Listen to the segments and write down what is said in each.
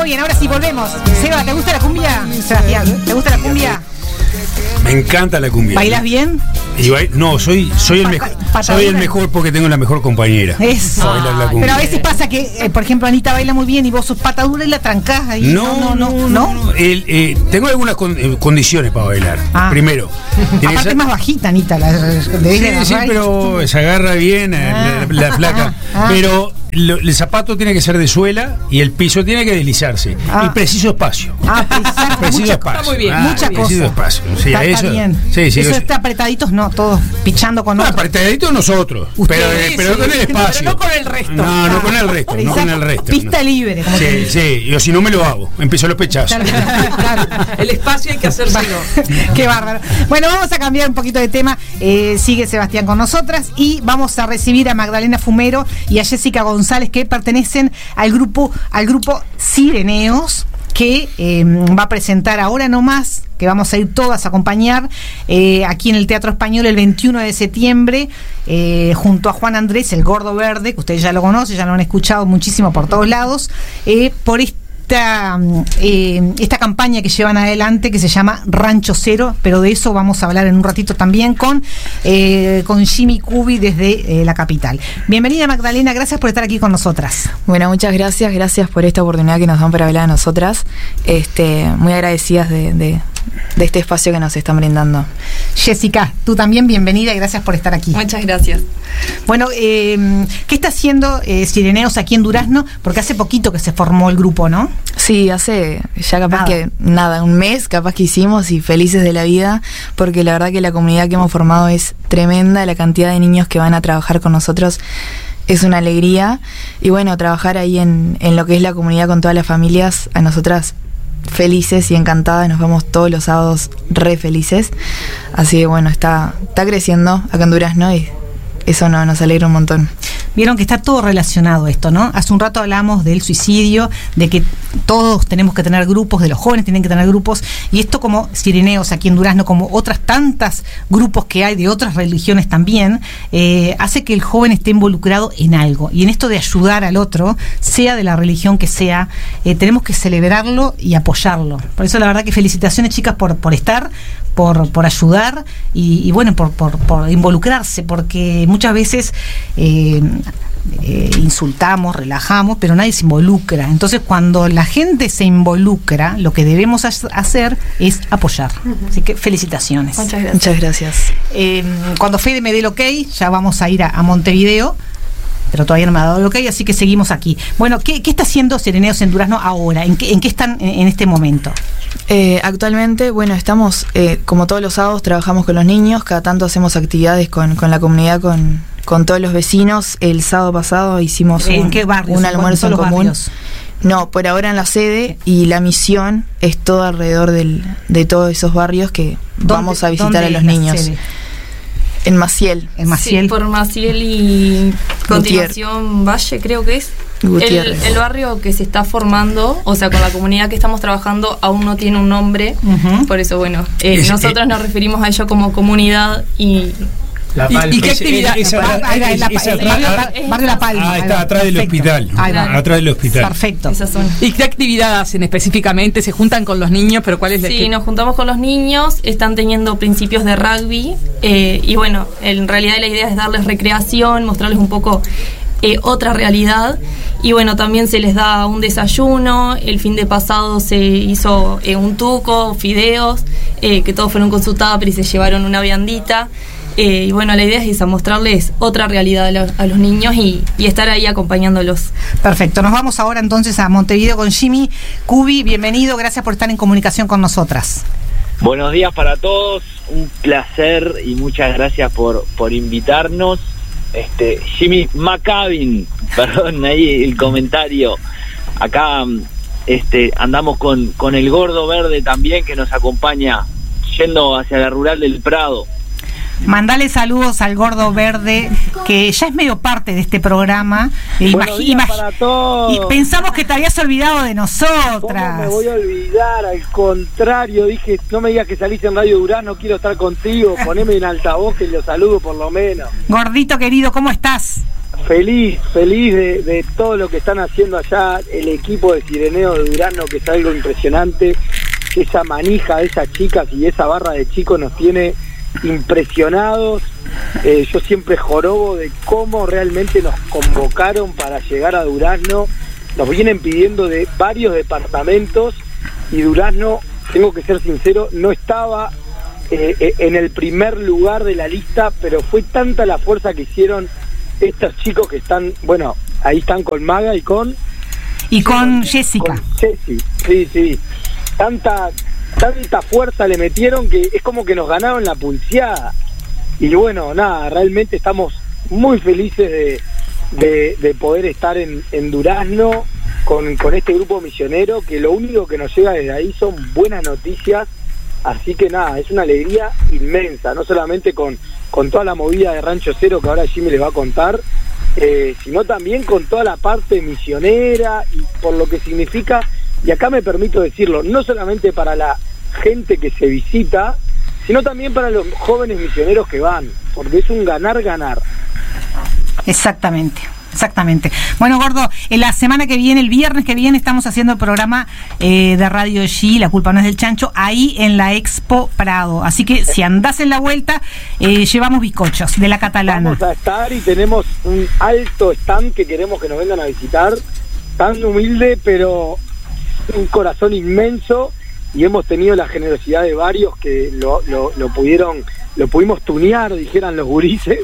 bien, ahora sí volvemos. Seba, ¿te gusta la cumbia? Sebastián, ¿te gusta la cumbia? Me encanta la cumbia. ¿Bailas bien? No, soy el mejor. Soy el mejor porque tengo la mejor compañera. Eso. Pero a veces pasa que, por ejemplo, Anita baila muy bien y vos sos pata dura y la trancás ahí. No. Tengo algunas condiciones para bailar. Primero. Aparte es más bajita, Anita. Sí, pero se agarra bien la flaca. Pero el zapato tiene que ser de suela y el piso tiene que deslizarse. Y preciso espacio. Preciso espacio. Está muy bien. Muchas cosas. Espacio. Sí, está bien. Sí, eso está apretaditos, no, todos pichando con otros. Apretaditos nosotros. Pero con el espacio. Pero no con el resto. No con el resto. Pista libre. Como sí. Yo si no me lo hago. Empiezo los pechazos. Claro. El espacio hay que hacérselo. Qué bárbaro. Bueno, vamos a cambiar un poquito de tema. Sigue Sebastián con nosotras y vamos a recibir a Magdalena Fumero y a Jessica González, que pertenecen al grupo Sireneos, que va a presentar ahora nomás, que vamos a ir todas a acompañar aquí en el Teatro Español el 21 de septiembre, junto a Juan Andrés, el Gordo Verde, que ustedes ya lo conocen, ya lo han escuchado muchísimo por todos lados, por esta campaña que llevan adelante, que se llama Rancho Cero, pero de eso vamos a hablar en un ratito también con Jimmy Cubi desde la capital. Bienvenida, Magdalena, gracias por estar aquí con nosotras. Bueno, muchas gracias por esta oportunidad que nos dan para hablar a nosotras, muy agradecidas de este espacio que nos están brindando. Jessica, tú también bienvenida y gracias por estar aquí. Muchas gracias. Bueno, ¿qué está haciendo Sireneos aquí en Durazno? Porque hace poquito que se formó el grupo, ¿no? Sí, hace ya un mes capaz que hicimos, y felices de la vida, porque la verdad que la comunidad que hemos formado es tremenda, la cantidad de niños que van a trabajar con nosotros es una alegría, y bueno, trabajar ahí en lo que es la comunidad con todas las familias, a nosotras felices y encantadas, nos vamos todos los sábados re felices, así que bueno, está creciendo acá en Durazno y eso nos alegra un montón. Vieron que está todo relacionado esto, ¿no? Hace un rato hablamos del suicidio, de que todos tenemos que tener grupos, de los jóvenes tienen que tener grupos, y esto como Sireneos aquí en Durazno, como otras tantas grupos que hay de otras religiones también, hace que el joven esté involucrado en algo, y en esto de ayudar al otro, sea de la religión que sea, tenemos que celebrarlo y apoyarlo. Por eso la verdad que felicitaciones, chicas, por estar, por ayudar y bueno, por involucrarse, porque muchas veces insultamos, relajamos, pero nadie se involucra. Entonces, cuando la gente se involucra, lo que debemos hacer es apoyar. Así que felicitaciones. Muchas gracias. Cuando Fede me dé el ok, ya vamos a ir a Montevideo, pero todavía no me ha dado el ok, así que seguimos aquí. Bueno, ¿qué está haciendo Sireneos en Durazno ahora? ¿En qué están en este momento? Actualmente, bueno, estamos, como todos los sábados, trabajamos con los niños, cada tanto hacemos actividades con la comunidad, con todos los vecinos. El sábado pasado hicimos un almuerzo en común. Barrios? No, por ahora en la sede, y la misión es todo alrededor de todos esos barrios que vamos a visitar a los niños. Sede? En Maciel. Sí, por Maciel y continuación Valle, creo que es. El barrio que se está formando, o sea, con la comunidad que estamos trabajando, aún no tiene un nombre. Por eso, bueno, nosotros nos referimos a ello como comunidad y... ¿Y qué actividad? Barrio La Palma. Ah, está atrás del hospital. Atrás del hospital. Perfecto. ¿Y qué actividad hacen específicamente? ¿Se juntan con los niños? ¿Pero cuál es la Sí, nos juntamos con los niños, están teniendo principios de rugby, y bueno, en realidad la idea es darles recreación, mostrarles un poco otra realidad, y bueno, también se les da un desayuno. El fin de pasado se hizo un tuco, fideos, que todos fueron con su tupper y se llevaron una viandita. Y bueno, la idea es esa, mostrarles otra realidad a los niños y estar ahí acompañándolos. Perfecto, nos vamos ahora entonces a Montevideo con Jimmy Cubi. Bienvenido, gracias por estar en comunicación con nosotras. Buenos días para todos, un placer y muchas gracias por invitarnos. Jimmy Macabin, perdón ahí el comentario. Acá andamos con el Gordo Verde también, que nos acompaña yendo hacia la rural del Prado. Mandale saludos al Gordo Verde, que ya es medio parte de este programa. Para todos. Y pensamos que te habías olvidado de nosotras. ¿Cómo me voy a olvidar? Al contrario, dije, no me digas que saliste en Radio Durazno, no quiero estar contigo. Poneme en altavoz que lo saludo por lo menos. Gordito querido, ¿cómo estás? Feliz de todo lo que están haciendo allá el equipo de Cireneo de Durazno, que es algo impresionante. Esa manija de esas chicas y esa barra de chicos nos tiene impresionados. Yo siempre jorobo de cómo realmente nos convocaron para llegar a Durazno. Nos vienen pidiendo de varios departamentos y Durazno, tengo que ser sincero, no estaba en el primer lugar de la lista, pero fue tanta la fuerza que hicieron estos chicos que están, bueno, ahí están con Maga y con Jessica. Con Ceci, sí. Tanta fuerza le metieron que es como que nos ganaron la pulseada. Y bueno, nada, realmente estamos muy felices de poder estar en Durazno con este grupo misionero, que lo único que nos llega desde ahí son buenas noticias. Así que nada, es una alegría inmensa, no solamente con toda la movida de Rancho Cero que ahora Jimmy les va a contar, sino también con toda la parte misionera y por lo que significa, y acá me permito decirlo, no solamente para la gente que se visita, sino también para los jóvenes misioneros que van, porque es un ganar-ganar. Exactamente. Bueno, Gordo, en la semana que viene, el viernes que viene, estamos haciendo el programa de Radio G, La culpa no es del chancho, ahí en la Expo Prado. Así que si andás en la vuelta, llevamos bizcochos de la Catalana. Vamos a estar y tenemos un alto stand que queremos que nos vengan a visitar, tan humilde, pero un corazón inmenso, y hemos tenido la generosidad de varios que lo pudimos tunear, dijeran los gurises.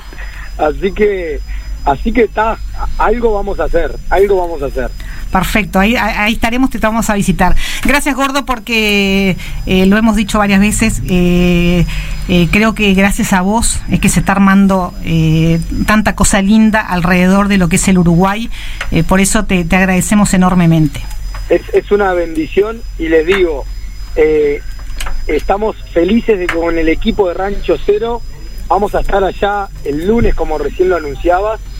Así que está, algo vamos a hacer. Perfecto, ahí estaremos, te vamos a visitar. Gracias, Gordo, porque lo hemos dicho varias veces, creo que gracias a vos es que se está armando tanta cosa linda alrededor de lo que es el Uruguay, por eso te agradecemos enormemente. Es una bendición, y les digo, estamos felices de que con el equipo de Rancho Cero vamos a estar allá el lunes, como recién lo anunciabas,